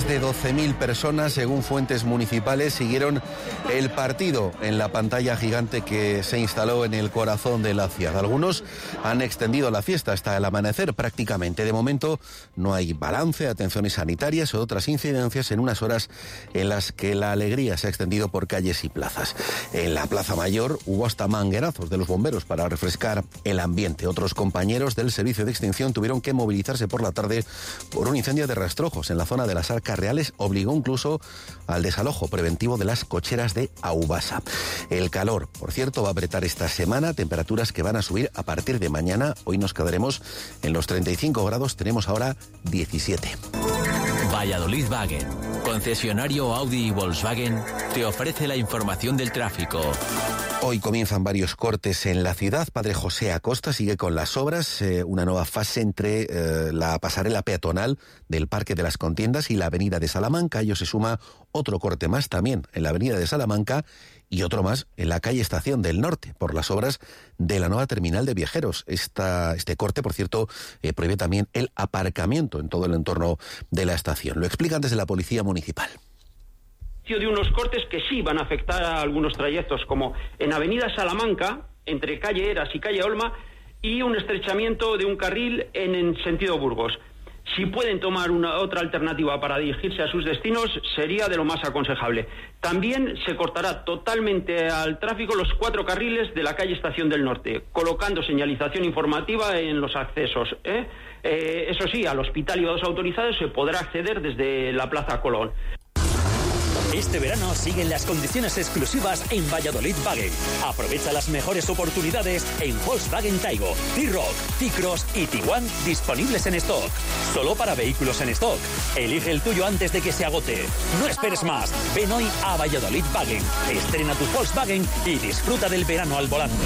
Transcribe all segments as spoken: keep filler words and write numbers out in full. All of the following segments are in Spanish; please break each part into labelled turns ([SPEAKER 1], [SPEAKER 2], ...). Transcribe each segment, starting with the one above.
[SPEAKER 1] de doce mil personas, según fuentes municipales, siguieron el partido en la pantalla gigante que se instaló en el corazón de la ciudad. Algunos han extendido la fiesta hasta el amanecer prácticamente. De momento no hay balance, atenciones sanitarias o otras incidencias en unas horas en las que la alegría se ha extendido por calles y plazas. En la Plaza Mayor hubo hasta manguerazos de los bomberos para refrescar el ambiente. Otros compañeros del servicio de extinción tuvieron que movilizarse por la tarde por un incendio de rastrojos en la zona de las Arcas Reales. Obligó incluso al desalojo preventivo de las cocheras de Aubasa. El calor, por cierto, va a apretar esta semana, temperaturas que van a subir a partir de mañana. Hoy nos quedaremos en los treinta y cinco grados, tenemos ahora diecisiete.
[SPEAKER 2] Valladolid Wagen, concesionario Audi y Volkswagen, te ofrece la información del tráfico.
[SPEAKER 1] Hoy comienzan varios cortes en la ciudad. Padre José Acosta sigue con las obras, eh, una nueva fase entre eh, la pasarela peatonal del Parque de las Contiendas y la Avenida de Salamanca. A ello se suma otro corte más también en la Avenida de Salamanca y otro más en la calle Estación del Norte por las obras de la nueva terminal de viajeros. Esta, este corte, por cierto, eh, prohíbe también el aparcamiento en todo el entorno de la estación. Lo explican desde la Policía Municipal.
[SPEAKER 3] De unos cortes que sí van a afectar a algunos trayectos, como en Avenida Salamanca, entre calle Eras y calle Olma, y un estrechamiento de un carril en, en sentido Burgos. Si pueden tomar una otra alternativa para dirigirse a sus destinos, sería de lo más aconsejable. También se cortará totalmente al tráfico los cuatro carriles de la calle Estación del Norte, colocando señalización informativa en los accesos, ¿eh? Eh, eso sí, al hospital y a los autorizados se podrá acceder desde la Plaza Colón.
[SPEAKER 4] Este verano siguen las condiciones exclusivas en Valladolid Wagen. Aprovecha las mejores oportunidades en Volkswagen Taigo, T-Roc, T-Cross y Tiguan disponibles en stock. Solo para vehículos en stock. Elige el tuyo antes de que se agote. No esperes más. Ven hoy a Valladolid Wagen. Estrena tu Volkswagen y disfruta del verano al volante.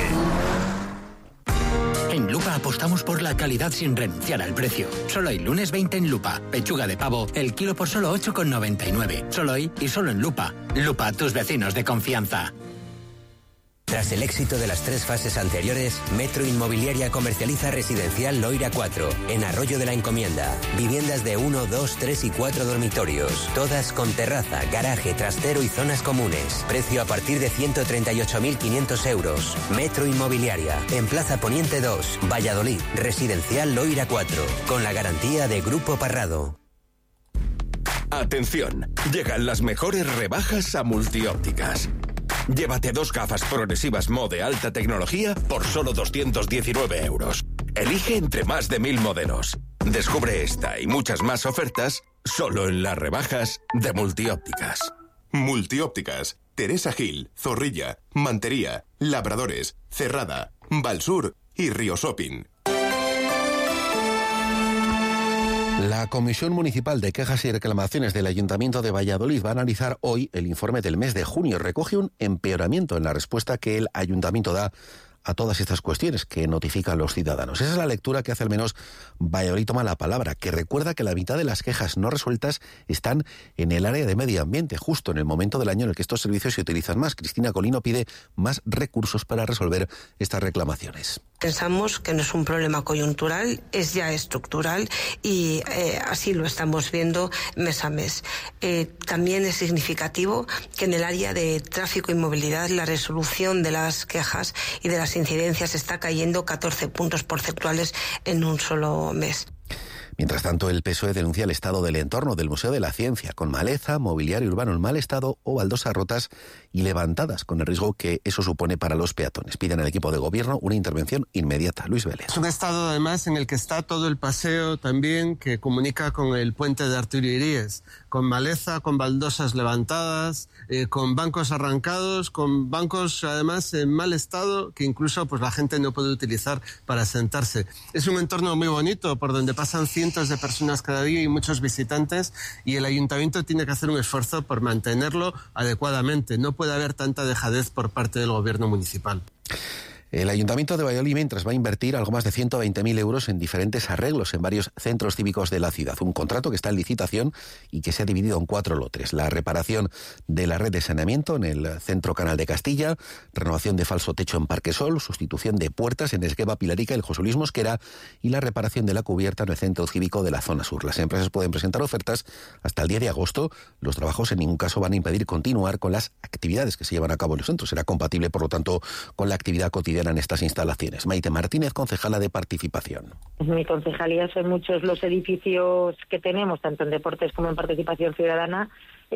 [SPEAKER 5] En Lupa apostamos por la calidad sin renunciar al precio. Solo hoy, lunes veinte en Lupa. Pechuga de pavo, el kilo por solo ocho con noventa y nueve. Solo hoy y solo en Lupa. Lupa, tus vecinos de confianza.
[SPEAKER 6] Tras el éxito de las tres fases anteriores, Metro Inmobiliaria comercializa Residencial Loira cuatro, en Arroyo de la Encomienda. Viviendas de uno, dos, tres y cuatro dormitorios. Todas con terraza, garaje, trastero y zonas comunes. Precio a partir de ciento treinta y ocho mil quinientos euros. Metro Inmobiliaria, en Plaza Poniente dos, Valladolid. Residencial Loira cuatro, con la garantía de Grupo Parrado.
[SPEAKER 7] Atención, llegan las mejores rebajas a Multiópticas. Llévate dos gafas progresivas Mo de alta tecnología por solo doscientos diecinueve euros. Elige entre más de mil modelos. Descubre esta y muchas más ofertas solo en las rebajas de Multiópticas.
[SPEAKER 8] Multiópticas, Teresa Gil, Zorrilla, Mantería, Labradores, Cerrada, Valsur y Río Shopping.
[SPEAKER 1] La Comisión Municipal de Quejas y Reclamaciones del Ayuntamiento de Valladolid va a analizar hoy el informe del mes de junio. Recoge un empeoramiento en la respuesta que el Ayuntamiento da a todas estas cuestiones que notifican los ciudadanos. Esa es la lectura que hace al menos Valladolid Toma la Palabra, que recuerda que la mitad de las quejas no resueltas están en el área de medio ambiente, justo en el momento del año en el que estos servicios se utilizan más. Cristina Colino pide más recursos para resolver estas reclamaciones.
[SPEAKER 9] Pensamos que no es un problema coyuntural, es ya estructural y eh, así lo estamos viendo mes a mes. Eh, también es significativo que en el área de tráfico y movilidad la resolución de las quejas y de las incidencias está cayendo catorce puntos porcentuales en un solo mes.
[SPEAKER 1] Mientras tanto, el P S O E denuncia el estado del entorno del Museo de la Ciencia, con maleza, mobiliario urbano en mal estado o baldosas rotas y levantadas, con el riesgo que eso supone para los peatones. Piden al equipo de gobierno una intervención inmediata. Luis Vélez.
[SPEAKER 10] Es un estado, además, en el que está todo el paseo también que comunica con el puente de Arturo Iríez, con maleza, con baldosas levantadas, eh, con bancos arrancados, con bancos, además, en mal estado, que incluso pues la gente no puede utilizar para sentarse. Es un entorno muy bonito, por donde pasan cientos de personas cada día y muchos visitantes, y el ayuntamiento tiene que hacer un esfuerzo por mantenerlo adecuadamente. No puede haber tanta dejadez por parte del gobierno municipal.
[SPEAKER 1] El Ayuntamiento de Valladolid, mientras, va a invertir algo más de ciento veinte mil euros en diferentes arreglos en varios centros cívicos de la ciudad. Un contrato que está en licitación y que se ha dividido en cuatro lotes. La reparación de la red de saneamiento en el Centro Canal de Castilla, renovación de falso techo en Parque Sol, sustitución de puertas en Esgueva, Pilarica, el José Luis Mosquera y la reparación de la cubierta en el Centro Cívico de la Zona Sur. Las empresas pueden presentar ofertas hasta el diez de agosto. Los trabajos en ningún caso van a impedir continuar con las actividades que se llevan a cabo en los centros. Será compatible, por lo tanto, con la actividad cotidiana en estas instalaciones. Maite Martínez, concejala de Participación.
[SPEAKER 11] En mi concejalía son muchos los edificios que tenemos, tanto en deportes como en participación ciudadana.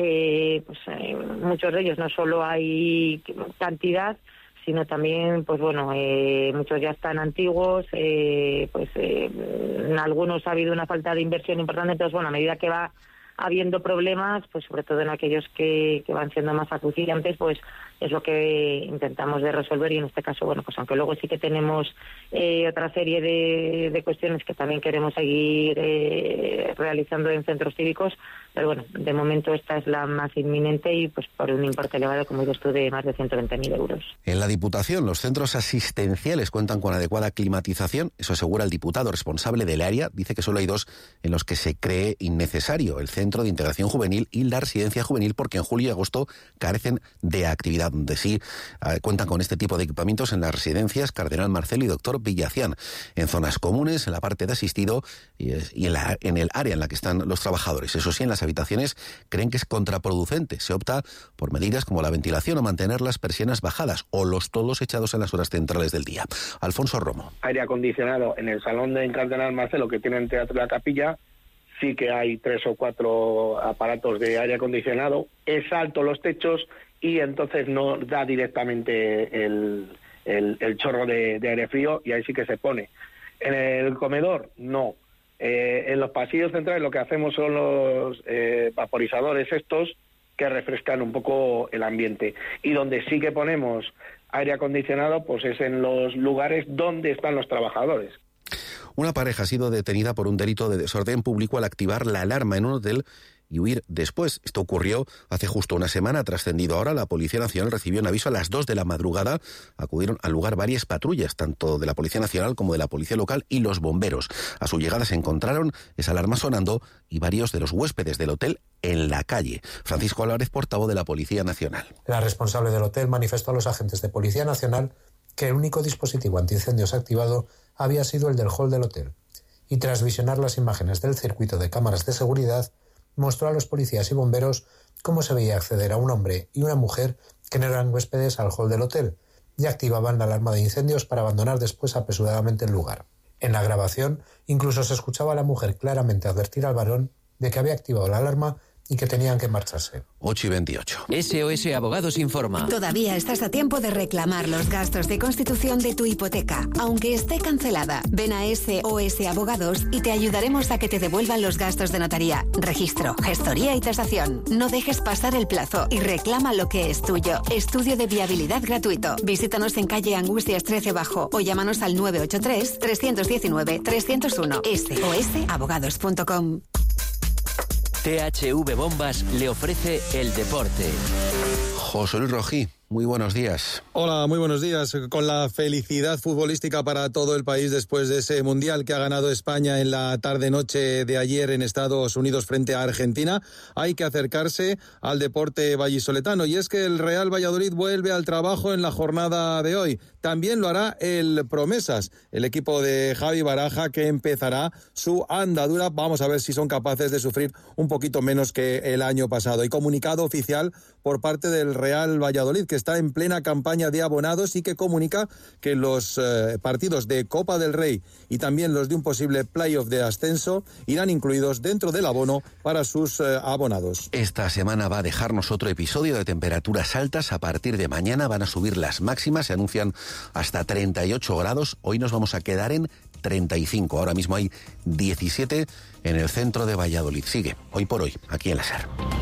[SPEAKER 11] Eh, pues, eh, muchos de ellos no solo hay cantidad, sino también, pues bueno, eh, muchos ya están antiguos, eh, pues eh, en algunos ha habido una falta de inversión importante. Entonces, bueno, a medida que va habiendo problemas, pues sobre todo en aquellos que, que van siendo más acuciantes, pues es lo que intentamos de resolver. Y en este caso, bueno, pues aunque luego sí que tenemos eh, otra serie de, de cuestiones que también queremos seguir eh, realizando en centros cívicos, pero bueno, de momento esta es la más inminente y pues por un importe elevado, como dices tú, de más de ciento veinte mil euros.
[SPEAKER 1] En la Diputación, los centros asistenciales cuentan con adecuada climatización, eso asegura el diputado responsable del área. Dice que solo hay dos en los que se cree innecesario: el Centro de Integración Juvenil y la Residencia Juvenil, porque en julio y agosto carecen de actividad. Donde sí eh, cuentan con este tipo de equipamientos en las residencias Cardenal Marcelo y Doctor Villacián, en zonas comunes, en la parte de asistido y, y en, la, en el área en la que están los trabajadores. Eso sí, en las habitaciones creen que es contraproducente. Se opta por medidas como la ventilación o mantener las persianas bajadas o los toldos echados en las horas centrales del día. Alfonso Romo.
[SPEAKER 12] Aire acondicionado en el salón de Cardenal Marcelo, que tiene el Teatro de la Capilla. Sí que hay tres o cuatro aparatos de aire acondicionado. Es alto los techos y entonces no da directamente el, el, el chorro de, de aire frío, y ahí sí que se pone. En el comedor, no. Eh, en los pasillos centrales lo que hacemos son los eh, vaporizadores estos que refrescan un poco el ambiente. Y donde sí que ponemos aire acondicionado, pues es en los lugares donde están los trabajadores.
[SPEAKER 1] Una pareja ha sido detenida por un delito de desorden público al activar la alarma en un hotel y huir después. Esto ocurrió hace justo una semana. Trascendido ahora, la Policía Nacional recibió un aviso a las dos de la madrugada. Acudieron al lugar varias patrullas, tanto de la Policía Nacional como de la Policía Local y los bomberos. A su llegada se encontraron esa alarma sonando y varios de los huéspedes del hotel en la calle. Francisco Álvarez, portavoz de la Policía Nacional.
[SPEAKER 13] La responsable del hotel manifestó a los agentes de Policía Nacional que el único dispositivo antiincendios activado había sido el del hall del hotel, y tras visionar las imágenes del circuito de cámaras de seguridad, mostró a los policías y bomberos cómo se veía acceder a un hombre y una mujer que no eran huéspedes al hall del hotel y activaban la alarma de incendios para abandonar después apresuradamente el lugar. En la grabación incluso se escuchaba a la mujer claramente advertir al varón de que había activado la alarma y que tenían que marcharse.
[SPEAKER 1] ocho y veintiocho.
[SPEAKER 2] S O S Abogados informa.
[SPEAKER 14] Todavía estás a tiempo de reclamar los gastos de constitución de tu hipoteca, aunque esté cancelada. Ven a S O S Abogados y te ayudaremos a que te devuelvan los gastos de notaría, registro, gestoría y tasación. No dejes pasar el plazo y reclama lo que es tuyo. Estudio de viabilidad gratuito. Visítanos en calle Angustias trece Bajo o llámanos al nueve ocho tres, tres uno nueve, tres cero uno. S O S abogados punto com.
[SPEAKER 2] T H V Bombas le ofrece el deporte.
[SPEAKER 1] José Luis Rojí, muy buenos días.
[SPEAKER 15] Hola, muy buenos días. Con la felicidad futbolística para todo el país después de ese Mundial que ha ganado España en la tarde-noche de ayer en Estados Unidos frente a Argentina, hay que acercarse al deporte vallisoletano. Y es que el Real Valladolid vuelve al trabajo en la jornada de hoy. También lo hará el Promesas, el equipo de Javi Baraja, que empezará su andadura. Vamos a ver si son capaces de sufrir un poquito menos que el año pasado. Y comunicado oficial por parte del Real Valladolid, que está en plena campaña de abonados y que comunica que los eh, partidos de Copa del Rey y también los de un posible playoff de ascenso irán incluidos dentro del abono para sus eh, abonados.
[SPEAKER 1] Esta semana va a dejarnos otro episodio de temperaturas altas. A partir de mañana van a subir las máximas, se anuncian hasta treinta y ocho grados. Hoy nos vamos a quedar en treinta y cinco. Ahora mismo hay diecisiete en el centro de Valladolid. Sigue, hoy por hoy, aquí en la SER.